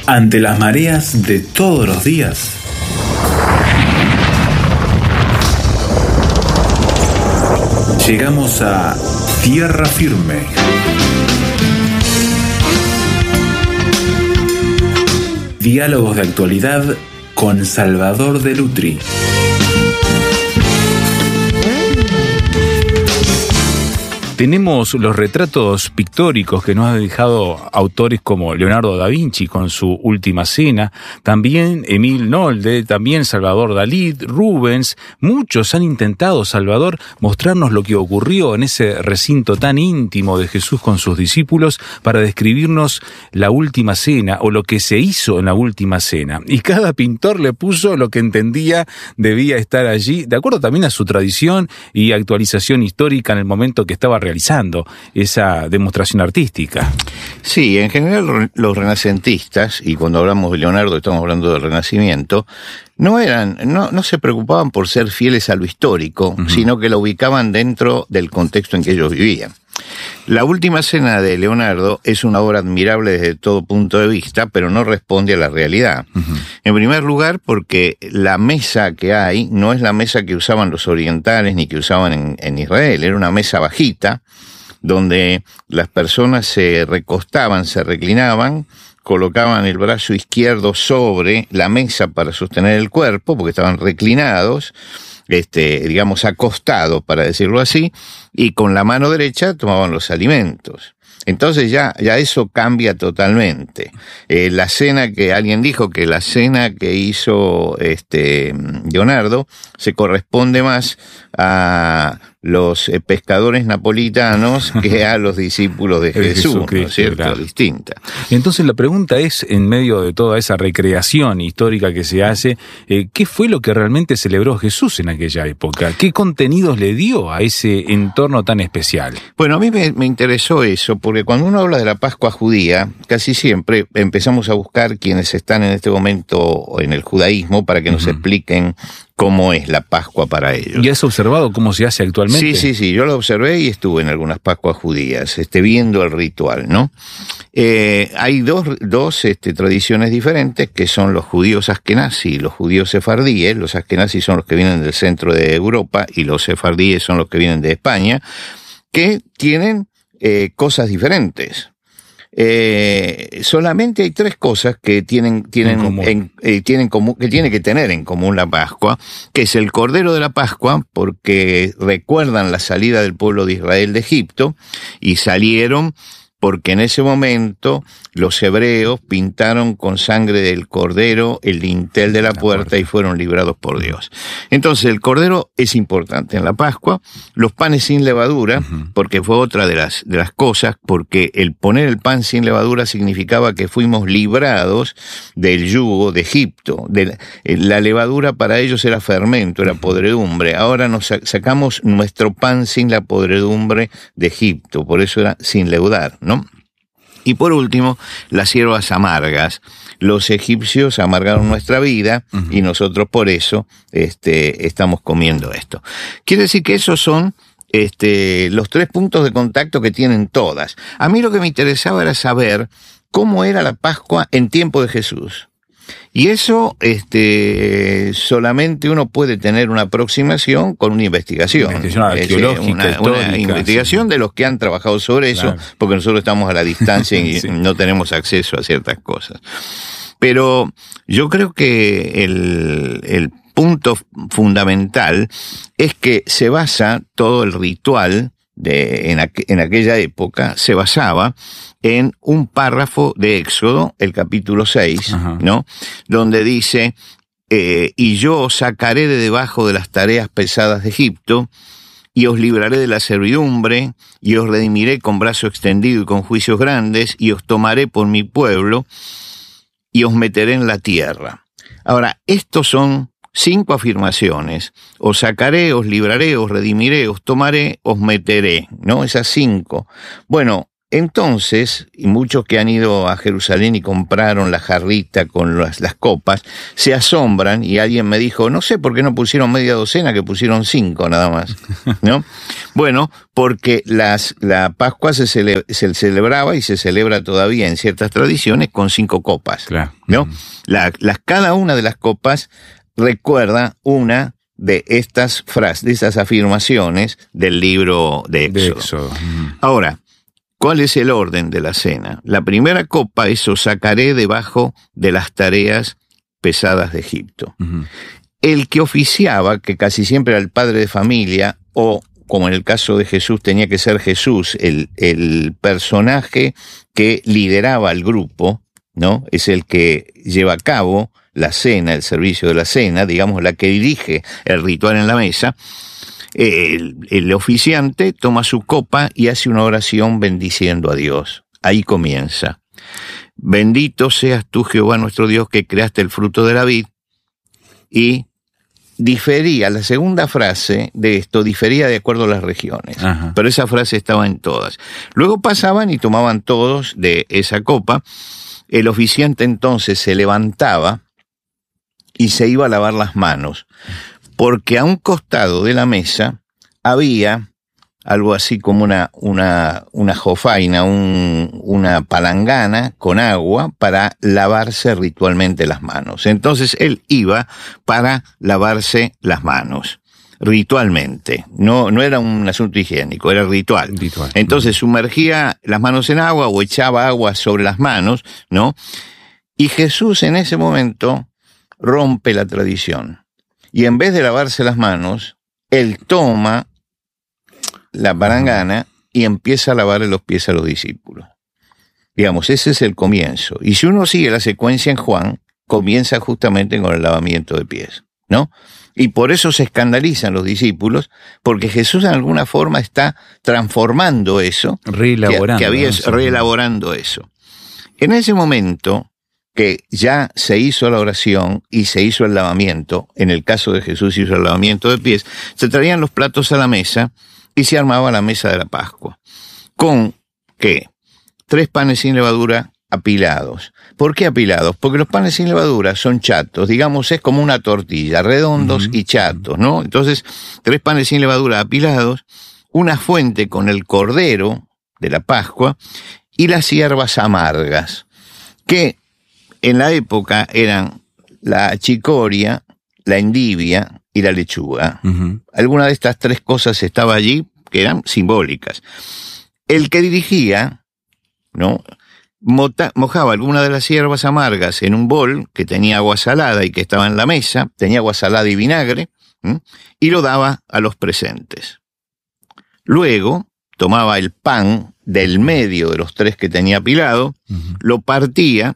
Ante las mareas de todos los días, llegamos a tierra firme. Diálogos de actualidad con Salvador de Lutri. Tenemos los retratos pictóricos que nos han dejado autores como Leonardo da Vinci con su Última Cena, también Émile Nolde, también Salvador Dalí, Rubens. Muchos han intentado, Salvador, mostrarnos lo que ocurrió en ese recinto tan íntimo de Jesús con sus discípulos para describirnos la Última Cena o lo que se hizo en la Última Cena. Y cada pintor le puso lo que entendía debía estar allí, de acuerdo también a su tradición y actualización histórica en el momento que estaba realizando esa demostración artística. Sí, en general los renacentistas, y cuando hablamos de Leonardo estamos hablando del Renacimiento, no se preocupaban por ser fieles a lo histórico, sino que lo ubicaban dentro del contexto en que ellos vivían. La Última Cena de Leonardo es una obra admirable desde todo punto de vista, pero no responde a la realidad. En primer lugar, porque la mesa que hay no es la mesa que usaban los orientales ni que usaban en Israel. Era una mesa bajita, donde las personas se recostaban, se reclinaban, colocaban el brazo izquierdo sobre la mesa para sostener el cuerpo, porque estaban reclinados, digamos acostados, para decirlo así, y con la mano derecha tomaban los alimentos. Entonces ya eso cambia totalmente. La cena que alguien dijo que la cena que hizo Leonardo se corresponde más a los pescadores napolitanos que a los discípulos de Jesús, ¿no es cierto? Claro. Distinta. Entonces la pregunta es, en medio de toda esa recreación histórica que se hace, ¿qué fue lo que realmente celebró Jesús en aquella época? ¿Qué contenidos le dio a ese entorno tan especial? Bueno, a mí me interesó eso, porque cuando uno habla de la Pascua judía, casi siempre empezamos a buscar quienes están en este momento en el judaísmo para que nos expliquen cómo es la Pascua para ellos. ¿Y has observado cómo se hace actualmente? Sí, yo lo observé y estuve en algunas Pascuas judías, viendo el ritual, ¿no? Hay dos tradiciones diferentes, que son los judíos askenazí y los judíos sefardíes. Los askenazí son los que vienen del centro de Europa y los sefardíes son los que vienen de España, que tienen cosas diferentes. Solamente hay tres cosas que tiene que tener en común la Pascua, que es el Cordero de la Pascua, porque recuerdan la salida del pueblo de Israel de Egipto, y salieron porque en ese momento los hebreos pintaron con sangre del cordero el dintel de la puerta y fueron librados por Dios. Entonces el cordero es importante en la Pascua, los panes sin levadura, porque fue otra de las cosas, porque el poner el pan sin levadura significaba que fuimos librados del yugo de Egipto. La levadura para ellos era fermento, era podredumbre. Ahora nos sacamos nuestro pan sin la podredumbre de Egipto, por eso era sin leudar, ¿no? Y por último, las hierbas amargas. Los egipcios amargaron nuestra vida y nosotros por eso estamos comiendo esto. Quiere decir que esos son los tres puntos de contacto que tienen todas. A mí lo que me interesaba era saber cómo era la Pascua en tiempo de Jesús. Y eso solamente uno puede tener una aproximación con una investigación. Arqueológica, una investigación de los que han trabajado sobre eso, porque nosotros estamos a la distancia y no tenemos acceso a ciertas cosas. Pero yo creo que el punto fundamental es que se basa todo el ritual en aquella época, se basaba en un párrafo de Éxodo, el capítulo 6, ¿no? Donde dice, y yo os sacaré de debajo de las tareas pesadas de Egipto, y os libraré de la servidumbre, y os redimiré con brazo extendido y con juicios grandes, y os tomaré por mi pueblo, y os meteré en la tierra. Ahora, estos son 5 afirmaciones: os sacaré, os libraré, os redimiré, os tomaré, os meteré, ¿no? Esas 5. Bueno, Entonces, y muchos que han ido a Jerusalén y compraron la jarrita con las copas, se asombran, y alguien me dijo, no sé por qué no pusieron media docena, que pusieron 5 nada más, ¿no? Bueno, porque la Pascua se celebraba y se celebra todavía en ciertas tradiciones con 5 copas, claro, ¿no? Cada una de las copas recuerda una de estas frases, de estas afirmaciones del libro de Éxodo. Ahora, ¿cuál es el orden de la cena? La primera copa es: os sacaré debajo de las tareas pesadas de Egipto. El que oficiaba, que casi siempre era el padre de familia, o como en el caso de Jesús tenía que ser Jesús, el personaje que lideraba al grupo, ¿no? Es el que lleva a cabo la cena, el servicio de la cena, digamos, la que dirige el ritual en la mesa. El oficiante toma su copa y hace una oración bendiciendo a Dios. Ahí comienza: bendito seas tú, Jehová nuestro Dios, que creaste el fruto de la vid. Y difería, la segunda frase de esto difería de acuerdo a las regiones. Ajá. Pero esa frase estaba en todas. Luego pasaban y tomaban todos de esa copa. El oficiante entonces se levantaba y se iba a lavar las manos, porque a un costado de la mesa había algo así como una jofaina, una palangana con agua para lavarse ritualmente las manos. Entonces él iba para lavarse las manos, ritualmente. No era un asunto higiénico, era ritual. Entonces sumergía las manos en agua o echaba agua sobre las manos, ¿no? Y Jesús en ese momento rompe la tradición. Y en vez de lavarse las manos, él toma la palangana y empieza a lavarle los pies a los discípulos. Digamos, ese es el comienzo. Y si uno sigue la secuencia en Juan, comienza justamente con el lavamiento de pies, ¿no? Y por eso se escandalizan los discípulos, porque Jesús en alguna forma está transformando eso, reelaborando eso. En ese momento que ya se hizo la oración y se hizo el lavamiento, en el caso de Jesús hizo el lavamiento de pies, se traían los platos a la mesa y se armaba la mesa de la Pascua. ¿Con qué? 3 panes sin levadura apilados. ¿Por qué apilados? Porque los panes sin levadura son chatos, digamos, es como una tortilla, redondos y chatos, ¿no? Entonces, 3 panes sin levadura apilados, una fuente con el cordero de la Pascua y las hierbas amargas, que en la época eran la chicoria, la endivia y la lechuga. Alguna de estas 3 cosas estaba allí, que eran simbólicas. El que dirigía, ¿no?, mojaba alguna de las hierbas amargas en un bol que tenía agua salada y que estaba en la mesa, tenía agua salada y vinagre, y lo daba a los presentes. Luego tomaba el pan del medio de los 3 que tenía apilado, lo partía,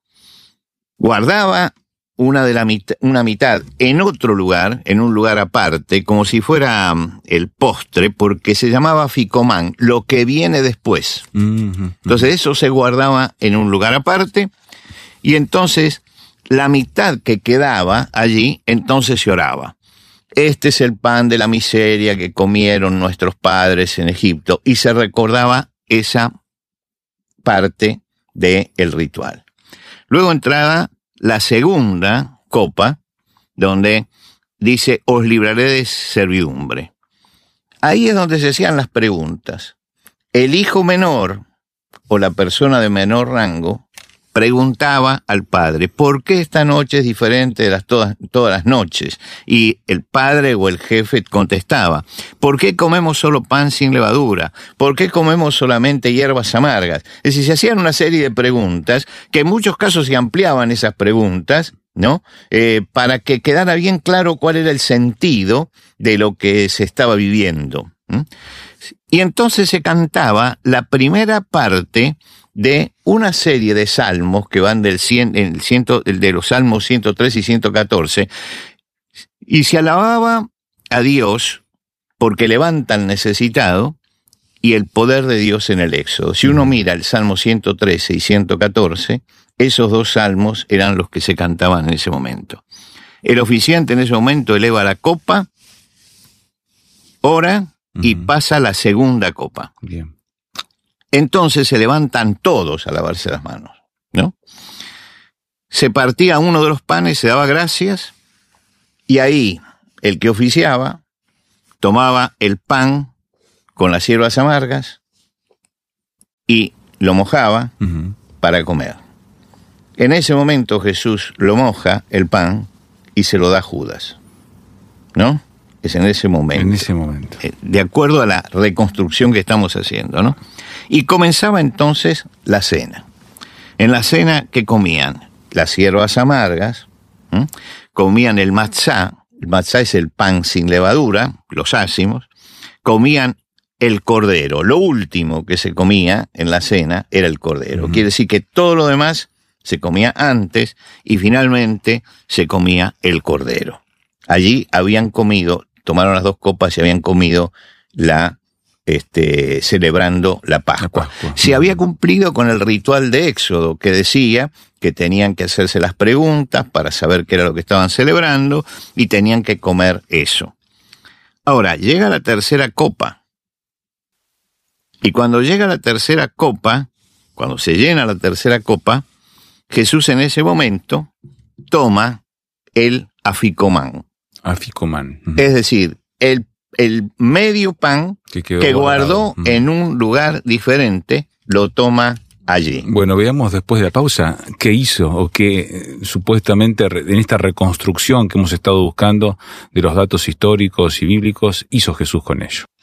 guardaba una mitad en otro lugar, en un lugar aparte, como si fuera el postre, porque se llamaba ficomán, lo que viene después. Entonces eso se guardaba en un lugar aparte, y entonces la mitad que quedaba allí, entonces se oraba. Este es el pan de la miseria que comieron nuestros padres en Egipto, y se recordaba esa parte del ritual. Luego entraba la segunda copa, donde dice: os libraré de servidumbre. Ahí es donde se hacían las preguntas. El hijo menor, o la persona de menor rango, preguntaba al padre: ¿por qué esta noche es diferente de todas las noches? Y el padre o el jefe contestaba: ¿por qué comemos solo pan sin levadura? ¿Por qué comemos solamente hierbas amargas? Es decir, se hacían una serie de preguntas, que en muchos casos se ampliaban esas preguntas, ¿no? Para que quedara bien claro cuál era el sentido de lo que se estaba viviendo. Y entonces se cantaba la primera parte de una serie de salmos que van de los salmos 103 y 114, y se alababa a Dios porque levanta al necesitado y el poder de Dios en el Éxodo. Si uno mira el Salmo 113 y 114, esos 2 salmos eran los que se cantaban en ese momento. El oficiante en ese momento eleva la copa, ora y pasa la segunda copa. Bien. entonces se levantan todos a lavarse las manos, ¿no? Se partía uno de los panes, se daba gracias, y ahí el que oficiaba tomaba el pan con las hierbas amargas y lo mojaba para comer. En ese momento Jesús lo moja, el pan, y se lo da a Judas, ¿no? Es en ese momento. En ese momento. De acuerdo a la reconstrucción que estamos haciendo, ¿no? Y comenzaba entonces la cena. En la cena, ¿qué comían? Las hierbas amargas, comían el matzá es el pan sin levadura, los ácimos, comían el cordero. Lo último que se comía en la cena era el cordero. Quiere decir que todo lo demás se comía antes y finalmente se comía el cordero. Allí habían comido, tomaron las 2 copas y habían comido celebrando la Pascua. Se había cumplido con el ritual de Éxodo, que decía que tenían que hacerse las preguntas para saber qué era lo que estaban celebrando y tenían que comer eso. Ahora, llega la tercera copa. Y cuando llega la tercera copa, cuando se llena la tercera copa, Jesús en ese momento toma el afikoman. Afikoman. Es decir, el medio pan que guardó en un lugar diferente, lo toma allí. Bueno, veamos después de la pausa qué hizo o qué supuestamente en esta reconstrucción que hemos estado buscando de los datos históricos y bíblicos hizo Jesús con ello.